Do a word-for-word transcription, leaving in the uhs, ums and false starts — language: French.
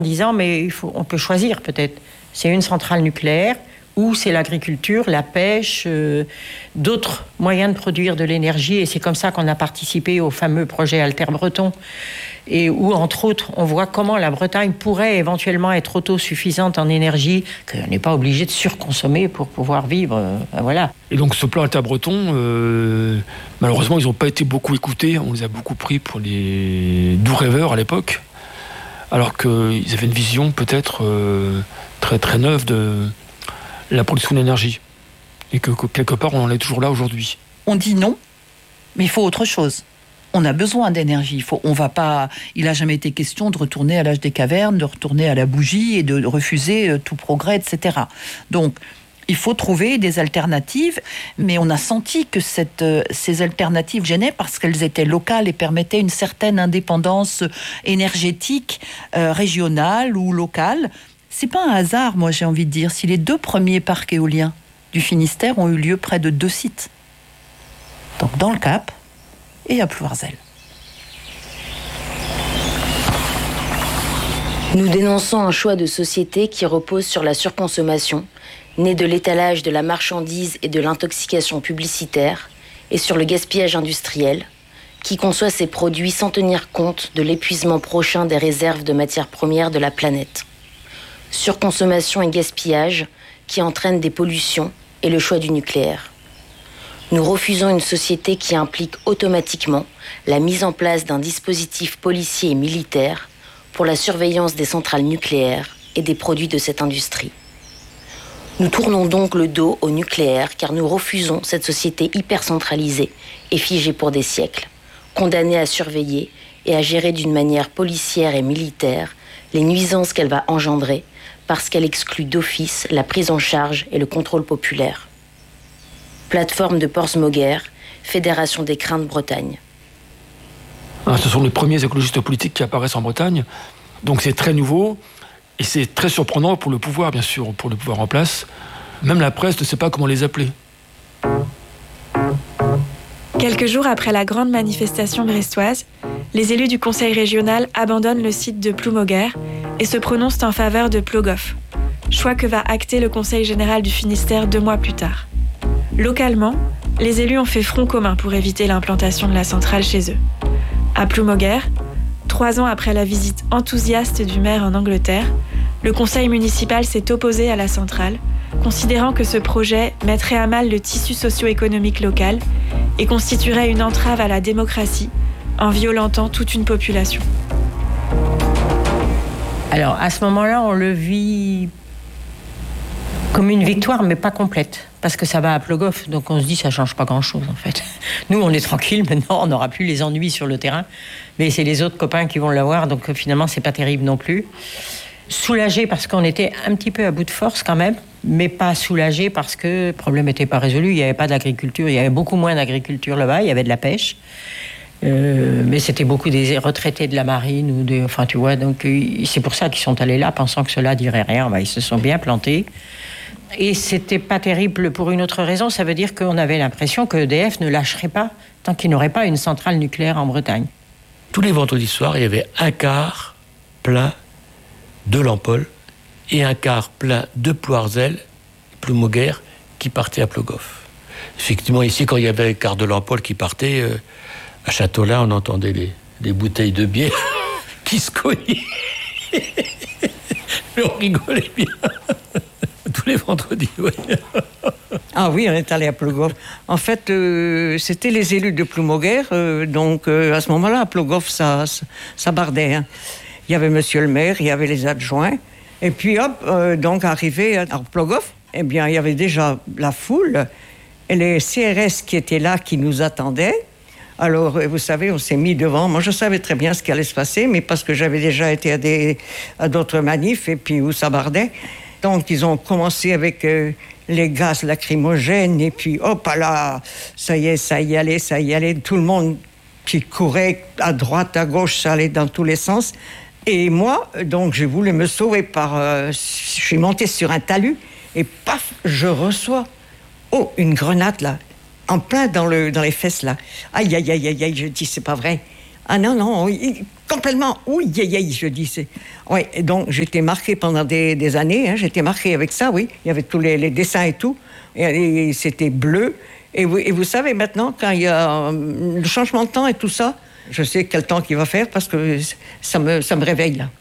en disant mais il faut, on peut choisir peut-être. C'est une centrale nucléaire ou c'est l'agriculture, la pêche, euh, d'autres moyens de produire de l'énergie. Et c'est comme ça qu'on a participé au fameux projet Alter Breton. Et où, entre autres, on voit comment la Bretagne pourrait éventuellement être autosuffisante en énergie, qu'on n'est pas obligé de surconsommer pour pouvoir vivre. Euh, voilà. Et donc ce plan Alter Breton, euh, malheureusement, ils n'ont pas été beaucoup écoutés. On les a beaucoup pris pour les doux rêveurs à l'époque, alors qu'ils avaient une vision peut-être euh, très, très neuve de la production d'énergie. Et que, que quelque part, on en est toujours là aujourd'hui. On dit non, mais il faut autre chose. On a besoin d'énergie. Il faut, on va pas, il n'a jamais été question de retourner à l'âge des cavernes, de retourner à la bougie et de refuser tout progrès, et cetera. Donc, il faut trouver des alternatives, mais on a senti que cette, ces alternatives gênaient parce qu'elles étaient locales et permettaient une certaine indépendance énergétique, euh, régionale ou locale. C'est pas un hasard, moi j'ai envie de dire, si les deux premiers parcs éoliens du Finistère ont eu lieu près de deux sites. Donc dans le Cap et à Plouarzel. Nous dénonçons un choix de société qui repose sur la surconsommation, né de l'étalage de la marchandise et de l'intoxication publicitaire, et sur le gaspillage industriel, qui conçoit ses produits sans tenir compte de l'épuisement prochain des réserves de matières premières de la planète. Surconsommation et gaspillage qui entraînent des pollutions et le choix du nucléaire. Nous refusons une société qui implique automatiquement la mise en place d'un dispositif policier et militaire pour la surveillance des centrales nucléaires et des produits de cette industrie. Nous tournons donc le dos au nucléaire car nous refusons cette société hyper centralisée et figée pour des siècles, condamnée à surveiller et à gérer d'une manière policière et militaire les nuisances qu'elle va engendrer parce qu'elle exclut d'office la prise en charge et le contrôle populaire. Plateforme de Portsmouth, Fédération des Crins de Bretagne. Ah, ce sont les premiers écologistes politiques qui apparaissent en Bretagne, donc c'est très nouveau et c'est très surprenant pour le pouvoir, bien sûr, pour le pouvoir en place. Même la presse ne sait pas comment les appeler. Quelques jours après la grande manifestation brestoise, les élus du conseil régional abandonnent le site de Ploumoguer et se prononcent en faveur de Plogoff, choix que va acter le conseil général du Finistère deux mois plus tard. Localement, les élus ont fait front commun pour éviter l'implantation de la centrale chez eux. À Ploumoguer, trois ans après la visite enthousiaste du maire en Angleterre, le conseil municipal s'est opposé à la centrale, considérant que ce projet mettrait à mal le tissu socio-économique local et constituerait une entrave à la démocratie en violentant toute une population. Alors, à ce moment-là, on le vit comme une victoire, mais pas complète, parce que ça va à Plogoff, donc on se dit ça change pas grand-chose, en fait. Nous, on est tranquille, maintenant, on n'aura plus les ennuis sur le terrain, mais c'est les autres copains qui vont l'avoir, donc finalement, c'est pas terrible non plus. Soulagé parce qu'on était un petit peu à bout de force quand même, mais pas soulagé parce que le problème n'était pas résolu, il n'y avait pas d'agriculture, il y avait beaucoup moins d'agriculture là-bas, il y avait de la pêche. Euh, mais c'était beaucoup des retraités de la marine ou de, enfin tu vois, donc c'est pour ça qu'ils sont allés là pensant que cela dirait rien. Ben, ils se sont bien plantés et c'était pas terrible pour une autre raison. Ça veut dire qu'on avait l'impression que E D F ne lâcherait pas tant qu'il n'aurait pas une centrale nucléaire en Bretagne. Tous les vendredis soirs, il y avait un quart plein de Lampol et un quart plein de Plouarzel, Ploumoguer, qui partait à Plogoff. Effectivement, ici, quand il y avait un quart de Lampol qui partait, euh, à Châteaulin, on entendait les, les bouteilles de bière qui se cognaient. Mais on rigolait bien. Tous les vendredis, oui. Ah oui, on est allé à Plogoff. En fait, euh, c'était les élus de Ploumoguer, euh, donc euh, à ce moment-là, à Plogoff, ça, ça, ça bardait. Hein. Il y avait monsieur le maire, il y avait les adjoints, et puis hop, euh, donc arrivé à Plogoff, eh bien, il y avait déjà la foule, et les C R S qui étaient là, qui nous attendaient. Alors, vous savez, on s'est mis devant. Moi, je savais très bien ce qui allait se passer, mais parce que j'avais déjà été à, des, à d'autres manifs, et puis où ça bardait. Donc, ils ont commencé avec euh, les gaz lacrymogènes, et puis hop là, ça y est, ça y allait, ça y allait. Tout le monde qui courait à droite, à gauche, ça allait dans tous les sens. Et moi, donc, je voulais me sauver par... Euh, je suis montée sur un talus, et paf, je reçois, oh, une grenade, là, en plein dans, le, dans les fesses, là. Aïe, aïe, aïe, aïe, aïe, je dis, c'est pas vrai. Ah non, non, il, complètement, oui, aïe, aïe, je dis. C'est... Oui, donc j'étais marquée pendant des, des années, hein, j'étais marquée avec ça, oui. Il y avait tous les, les dessins et tout, et, et c'était bleu. Et vous, et vous savez, maintenant, quand il y a le changement de temps et tout ça, je sais quel temps qu'il va faire parce que ça me, ça me réveille, là.